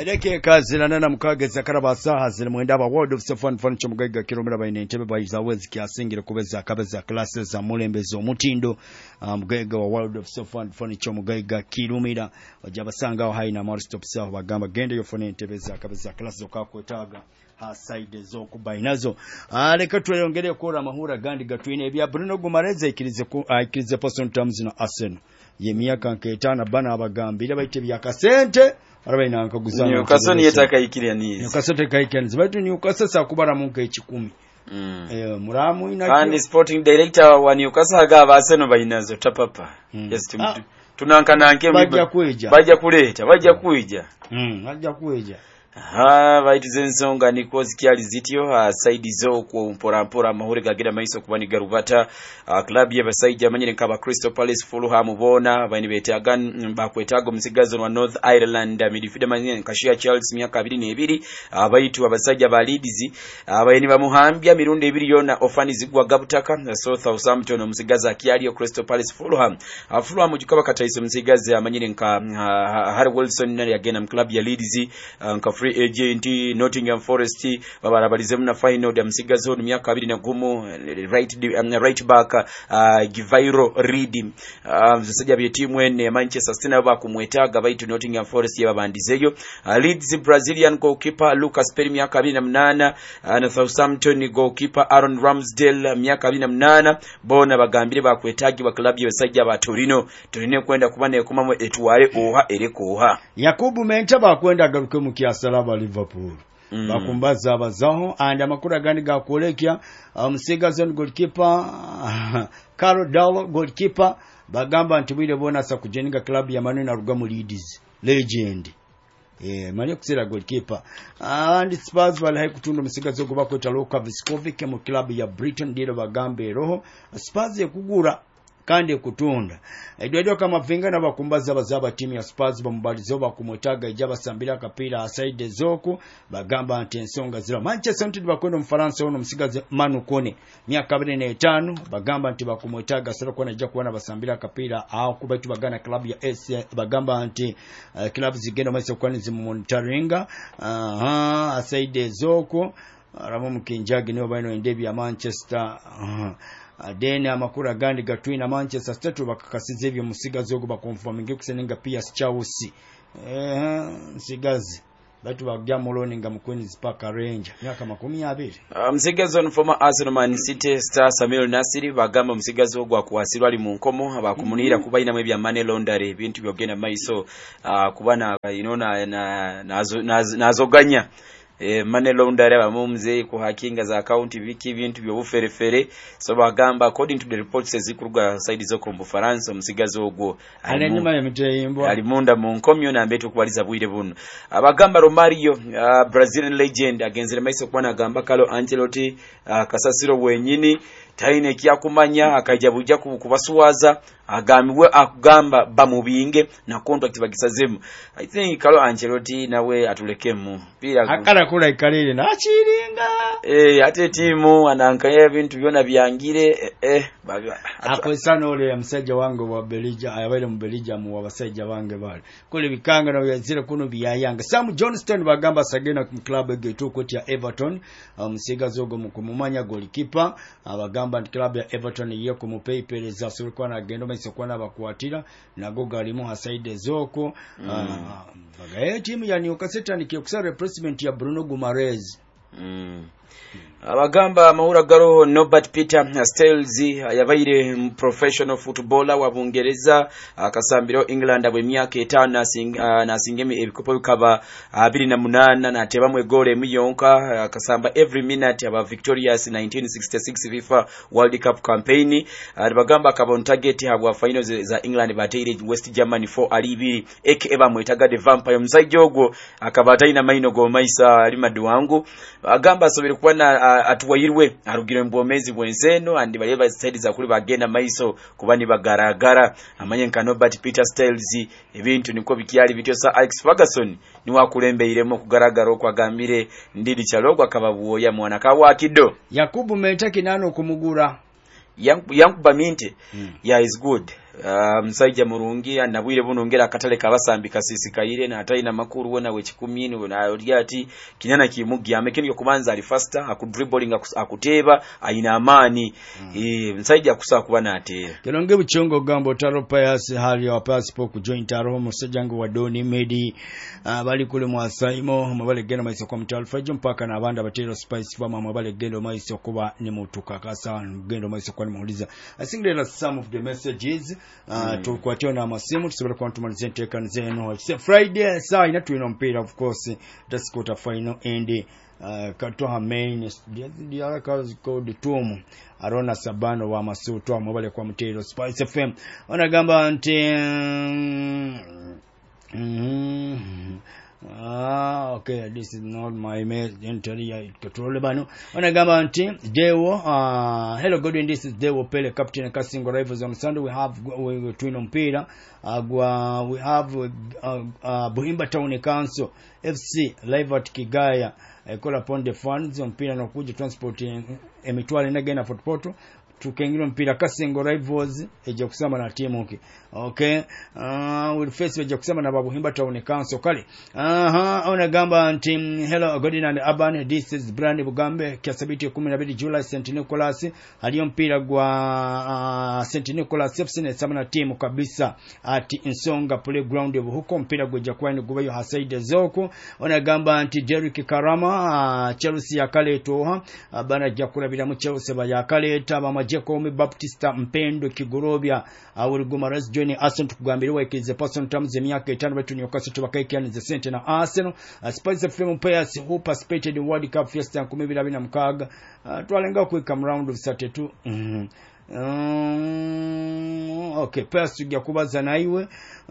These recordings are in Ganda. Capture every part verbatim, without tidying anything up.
Edeke kazi na nana mukageza karaba saha zile mwenda ba World of Fun Fun chomugaiga kilomita bayine ntebe bayiza wezi kiasingire kubeza kabeza classes za mulembezo mutindo mugaiga wa World of Fun Fun chomugaiga kilomita wajabasanga wa haina more stop sawa bagamba gende yofone ntebe za kabeza classes okakwetaga ha side zo kubainazo aleka tweyongere kora mahura gandi gatwine bya Bruno Gumareze ikirize ku ikirize person terms na Arsenal ye myaka nketana bana abagambira bayite byakasente arabaina ankaguzana Newcastle yetaka ikiriya nizi Newcastle kaikenzi batu Newcastle sakubara munka ekikumi mm. eh muramu inaki and sporting director wa Newcastle agaba Arsenal bayinazo tapapa mm. yes tum ah. tunankana anke bajja kueja bajja kuleta bajja kueja mm bajja kueja ha baitize ensonga niko zikyali zityo uh, saidi zo ku mpora mpora amahore gagira maiso kubani garubata uh, club ye basajja amanyire nkaba Crystal Palace Fulham bona bani betaga bakwetaga omusigazo wa North Ireland uh, midfielder manyire nkashia Charles myaka abiri n'ebiri abayitu uh, abasajja ba Leeds abayini uh, bamuhambya mirundi ebiri yona ofani zigwa gabutaka uh, Southampton omusigazo akiyali Crystal Palace Fulham uh, Fulham jukaba kataiso omusigazo amanyire nka uh, Harry Wilson nali agenda mu club ya Leeds uh, nka free agent Nottingham Forest babarabalize muna final ya msigazo myaka abiri na gumu right um, right back uh, Givairo Reed msajja uh, bya timu ene Manchester City nabo bakumwetaga baitu Nottingham Forest yabandizeyo uh, Leeds Brazilian goalkeeper Lucas Perry myaka abiri na munana uh, na Southampton goalkeeper Aaron Ramsdale myaka abiri na munana bona bagambire bakwetagi ba club y'abasajja ba Torino Torino kwenda kubane kumamo etwale oha erekoha Yakubu Mente bakwenda garuke mu kiasala ba Liverpool mm. bakumbaza abazaho and amakuru gani gakolekya omusigazo um, goalkeeper Carlo Dallo goalkeeper bagamba ntibwire bona sa kujeninga club ya Manu na Rugamu Leeds legend eh mali kusira goalkeeper and Spurs bali kutunga omusigazo go bakweta Luka Viskovic mu club ya Brighton dilo bagambe roho Spurs ekugura kandi kutunda edwedo kama vingana bakumbaza bazaba timu ya Spurs bamubalizo bakumutaga ijaba sambira kapira aside zoku bagamba antensonga zira Manchester United bakwenda mu Faransa ono musigaze Manu Kone myaka abiri na etaano bagamba anti bakumutaga sero kona ija kuona basambira kapira au kubaitu bagana club ya S bagamba anti uh, club zigenda maso kwani zimonitoringa aha uh, aside zoku ramo mkinjagi niyo baino endebi ya Manchester uh, Adene amakura gandi gatwina Manchester City bakakasize byo musigazo go bakonfirminge kusenenga P S Chelsea eh sigazi batu bagya muloni nga mukwenzi paka Ranger myaka makumi abiri musigazo um, former Arsenal Man City star Samuel Nasiri bagamba musigazo gwa kuwasirwa ali mu nkomo abakumunira kuba ina mwebya money laundering ebintu byogenda maiso uh, kubana inona nazo nazoganya Eh money laundering abamumze ku hacking za account biki bintu byo buferefere so bagamba according to the reports ezikuruga side zo ku France omusigazo ogwo ali nyuma ya miteyimbo ali munda mu nkomyo na mbeto kubaliza bwire buno abagamba Romario uh, Brazilian legend agenzere maiso kwana gamba Carlo Ancelotti uh, kasasiro wenyini taine kyakumanya akajabuja kubasuwaza agamiwe akugamba bamubinge na contract bagisazemu I think Carlo Ancelotti nawe atulekemu pira akara kula ikalile na achiringa eh ate timu anankaya bintu byona byangire eh akwesana ole ya msajja wangu wa Belgium ayabale mu Belgium wa basajja bange bale kule bikanga na yazire kuno biyayanga Sam Johnston bagamba sagena ku club egeto koti ya Everton umusigazo go mukumumanya goalkeeper abagamba club ya Everton yiye ku mupepereza sulikuwa na gendo mesokwana bakwatira nago galimu hasaide zoko mm. uh, bagaye timu ya Newcastle ni kiokusa replacement ya Bruno Gumarez mm. abagamba mahura garo Norbert Peter Styles yabaire professional footballer wa Bungereza akasambiro England abwe myaka etaano nasing, uh, nasingemi ebikopo bikaba abiri na munana nateba mu egole miyonka akasamba every minute aba victorious nineteen sixty-six FIFA World Cup campaign abagamba akaba on target habwa finals za England bateire West Germany four ali ibiri eke eba mwetaga the vampire msajjogo akabata ina maino go maisa ali maduwangu agamba asobere kuwana atuwayirwe arugire mbomezi bwenzeno andi baleba side za kuli bagenda maiso kubani bagaragara amanye nka Norbert Peter Styles ebintu niko bikyali bityo sa Alex Ferguson ni wakulembeiremo kugaragara kwa gambire ndidi chalogo akababuo ya mwana kawa kido Yakubu Mente kinano kumugura Young Young Baminte mm. yeah is good musajja mulungi anabwire bunongera akatale kabasambi kasisikaire na ataina makuru wona we kikumi ni na ati kinyana kimugi amekeni okubanza ali faster akudribbling akuteba aina amani mm. e, musajja kusa kuba na atera kelonge buchongo gambo taro payas hali wa passport ku join taro musajangu wa doni medi uh, bali kule mwasaimo mabale gendo maiso kwa mtalfajo mpaka na banda batero spice fama mabale gendo maiso kuba ni mutuka kasa gendo maiso kwa nimuuliza I think there are some of the messages uh, mm. tukwatio na masimu tusibala kwa ntumalize nteka nzeno it's Friday saa ina tuino mpira of course that's quarter final and uh, katoha main the other cause called Tumu Arona Sabano wa Masuto mobile kwa mtero Spice F M onagamba nti mm, ah okay this is not my mate entry control bano onagamba nti Dewo uh, hello good and this is Dewo Pele captain Kasingo Rivals on Sunday we have we twin mpira agwa uh, we have uh, uh, Buhimba Town Council F C live at Kigaya uh, call upon the funds mpira na kuja transport emitwale na gena footpoto tukengiro mpira Kasingo Rivals eje kusema na timu okay okay uh, will face eje kusema na Buhimba Town Council kale aha uh, ona gamba team hello Godin and Urban this is Brand Bugambe kiasabiti kumi na mbili July Saint Nicholas haliyo mpira gwa uh, Saint Nicholas F C ne samana timu kabisa ati Nsonga playground huko mpira gwa kwani gubayo hasaide zoko ona gamba anti Jerick Karama uh, Chelsea yakale toha uh, bana jakula bila mu Chelsea ba yakale taba majeko mu Baptista Mpendo Kigorobya awuruguma uh, ras joining Arsenal tukugambiriwa ikize person terms emyaka etano betu nyokaso tubakaikiana ze sente na Arsenal uh, Spice F M players who participated in World Cup Fiesta nkumi bila bina mkaga uh, twalenga ku come round of thirty-two mhm Um, okay past tujja kubaza naiwe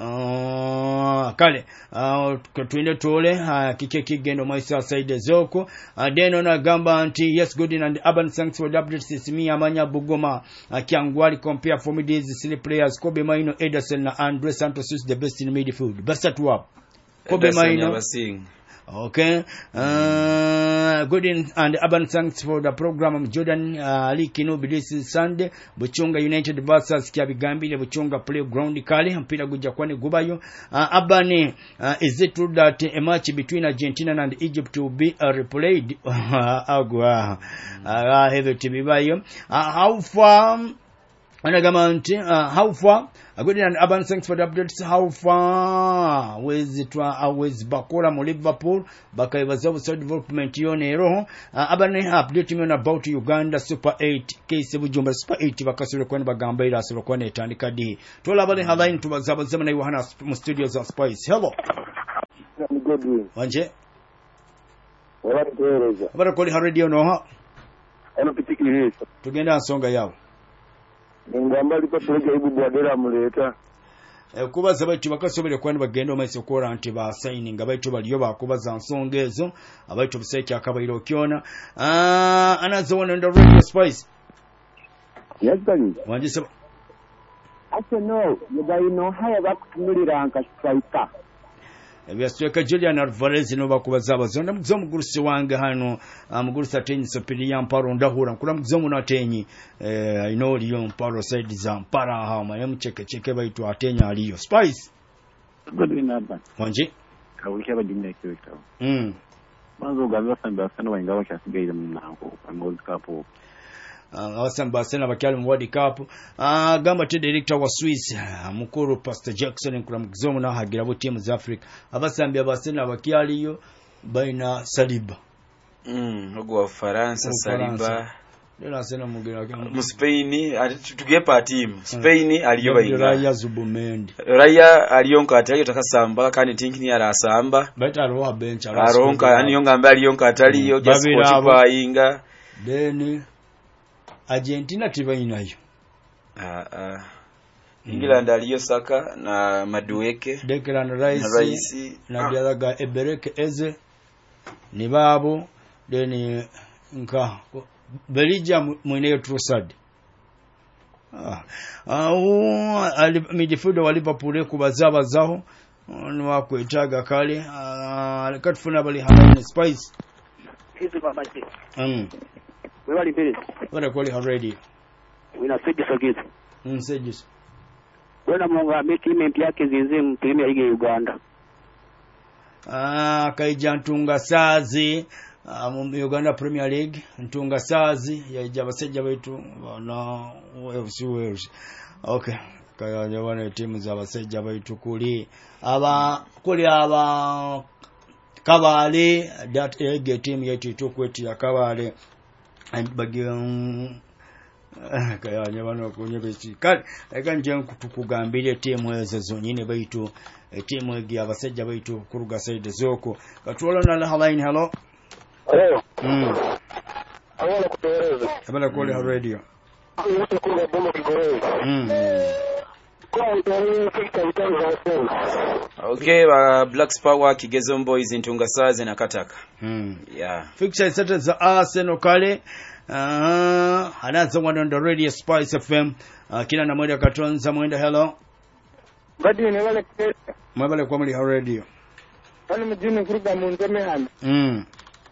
uh, kale uh, tuende tole uh, kike kigendo maisa side zoko uh, deno na gamba anti yes good and Urban thanks for the updates isimi amanya Bugoma uh, Kyangwali compare for me these three players Kobe Maino Ederson na Andre Santos is the best in midfield basta tu hapo Kobe Maino okay uh, good in, and Urban thanks for the program of Jordan uh, Ali Kinobi this Sunday Buchunga United versus Kiabigambile Buchunga playground kali mpira guja kwani gubayo uh, Urban uh, is it true that a match between Argentina and Egypt will be uh, replayed agwa uh, have to be bayo uh, how far Anagamanti uh, how far a good and Urban thanks for the updates how far with it uh, with Bakura mu Liverpool bakaibaza so development yone roho uh, Urban update me about Uganda Super eight case Bujumbura Super eight bakasule kwani bagamba ira asolo kwani etandika di tola bali halaini tubazaba zemana Yohana mu studios of Spice hello Godwin wanje wala tueleza bara koli ha radio no ha ano pitikiri tugenda nsonga yawo ngamba liko tulega ibu bwadera muleta e kubaza baitu bakasobere kwani bagenda omaiso kora anti ba signing abaitu baliyo bakubaza nsonga ezo abaitu buseke akabairo kyona ah anazo one on the radio Spice yes bani wanje saba ase no mugaino haya bakutumulira anka striker ebyasweka Julian Alvarez no bakubaza abazonda muzomu gurusi wange hano mugurusi atenyi Superior Mparo ndahura kula muzomu natenyi eh ino liyo Mparo side za Mpara hama yamucheke cheke baitu atenya aliyo Spice Godwin Urban wanje kawuke abadinda kiweka mm manzo gaza sanda sana waingawa kyasigaire munango World Cup awasamba uh, basena bakyali mu World Cup uh, gamba te director wa Swiss uh, mukuru Pastor Jackson nkula mkizomu na hagira bo team za Africa abasambi abasena bakyali yo baina Saliba mm ogwa France Saliba Dela sena mugera mu Spain tugepa team Spain aliyo bayinga Raya Zubumendi Raya aliyonka ataliyo takasamba kandi tinkini ala asamba beta roha bench aronka ani yonga ambaye aliyonka ataliyo mm. just kwa inga then Argentina tibainayo ah ah England mm. aliyo Saka na Madueke Declan Rice na, Rice. na ah. Dialaga Ebereke Eze ni babo then nka Belgium mweneyo Trossard ah au ali midfielder wa Liverpool kubazaba zao ni wakwetaga kale alikatufuna bali Haaland Spice hizo babaje mm wali mbele wala kwali already wina sejisa kitu mm sejisa wena mungambe timu empya kizizi mu Premier League ya Uganda. Ah, kaija Ntunga Stars mu Uganda Premier League. Ntunga Stars yaija basajja baitu na F C Wales. Okay, kaya nyabana timu za basajja baitu kuli aba kuli aba Kabale that ege team yetu tukweti ya Kabale and bagum kaya nyabana kunyebeki kali eka nje kutukugambire timu ezo zonyine baitu timu egi abasajja baitu kuruga side zoko katuola na line. Hello. Hello. Mm. Awala kutereza. Abala kole ha radio. Wote kuna bomo kigoreza. Mm. Kwa ndio fikta itaanza sasa. Okay, uh, Blacks Power Kigezo Boys Ntunga Stars na Kataka. Mm. Yeah. Fixture set za Arsenal kale. Uh, anaanza wana ndo Radio Spice F M. Uh, kila na mwenda katonza mwenda. Hello. Badi ne wale kete. Mwabale kwa mli ha radio. Wale mjini kuruga munteme hano. Mm.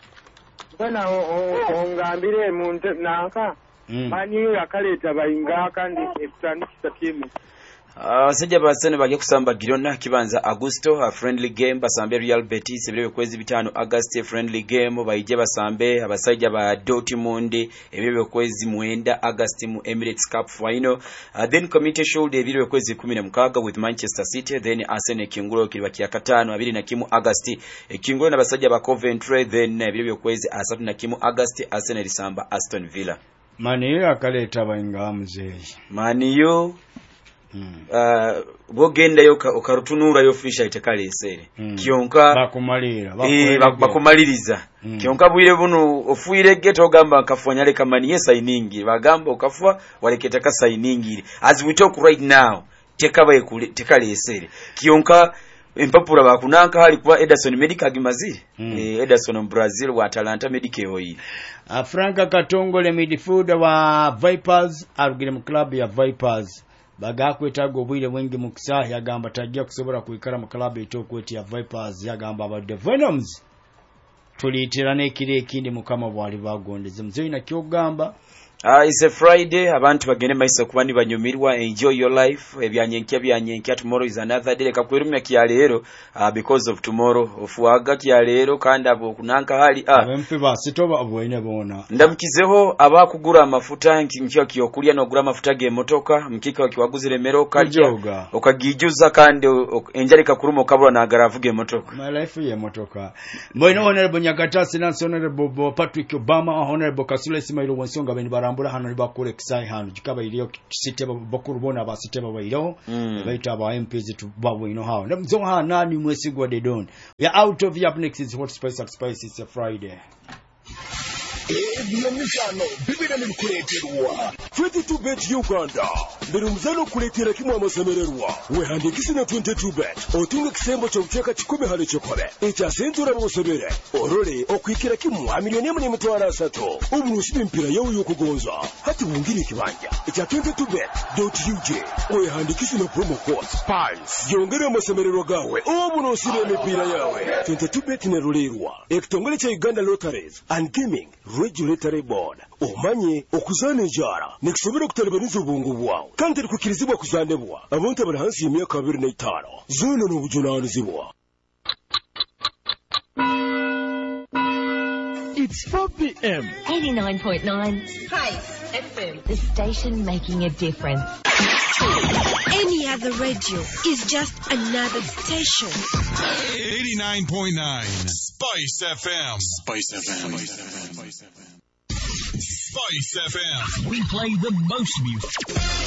Bana ongambire munte naka. Mm. Mani yakaleta bayinga kandi ekutandikisa timu. Abasajja basene baje kusamba Girona kibanza Augusto a friendly game basambe Real Betis ebyo kwezi bitano August friendly game bayije basambe abasajja ba Dortmund ebyo kwezi mwenda August mu Emirates Cup final. Uh, then community shield ebyo kwezi kumi na mukaaga with Manchester City, then Arsenal Kingulo kiliba kya katano abiri na kimu August Kingulo na basajja ba Coventry, then ebyo kwezi asatu na kimu August Arsenal lisamba Aston Villa. Mani akaleta bayinga mzee. Maniyo Mm. Uh, bogenda yo okarutunura yo fisha itekale esere mm. Kionka bakumalira eh bakumaliriza mm. Kionka bwire buno ofuire geto gamba kafanyale kamani ye signing bagamba okafwa waleketa ka signing as we talk right now tekabaye kule tekale esere Kionka empapura bakunanka hali kwa Ederson Medical Gimaziri mm. eh, Ederson Brazil wa Atalanta Medical oyi uh, Franka Katongole midfielder wa Vipers arugire mu club ya Vipers bagakwetaga obwire bwengi mu kisaha yagamba tajja kusobora kuikara mu club etokweti ya Vipers yagamba aba the Venoms tulitira nekire ekindi mukama bwali bagondeze mzee na kyogamba. Ah, uh, it's a Friday. Abantu bagene maisa kubani banyumirwa. Enjoy your life. Ebyanyenkya byanyenkya. Tomorrow is another day. Kakwerumya kyalero uh, because of tomorrow. Ofuaga kyalero kanda abo kunanka hali ah. Abempe basitoba abwene bona. Ndamukizeho abakugura amafuta nkyo kyokulya no gura amafuta ge motoka mkika wakiwaguzire mero kalya okagijuza kandi enjali kakuruma okabula na garavuge motoka. My life ye motoka. Mboino honorable Nyagatasi na honorable Patrick Obama honorable Kasule Simailo Wonsonga beni bara ambula hano libakule kisai hano jikaba iliyo kisiteba bakuru bona basiteba bayiro mm. Baita ba M Ps tu babu ino hao namzo ha nani mwesigwa de don we are out of here. Up next is Hot Spice at Spice. It's a Friday. Ebyo mishano bibira nimkuleterwa twenty-two bet Uganda ndirumzano kuletera kimwe amasemererwa wehandikisi na twenty-two bet otunga kisembo cyo kucheka kikome hale chokole echa sentura bosebere orole okwikira kimwe amiliyoni mu mitwara asatu uburushi mpira yawo yokugonza hati wungiri kibanja echa twenty-two bet dot u j wehandikisi na promo code spice yongera amasemererwa gawe oburushi mpira yawe twenty-two bet ne rolerwa ekitongole cha Uganda Lotteries and Gaming Regulatory Board omanye okuzana njara nikusobera kutalibaniza ubungu bwawe kandi kukirizibwa kuzanebwa abantu bari hansi y'imyaka abiri na itanu zona n'ubujunanizibwa. It's four p m eighty-nine point nine Spice F M. The station making a difference. Any other radio is just another station. eighty-nine point nine Spice F M. Spice F M. Spice F M. Spice F M. We play the most music.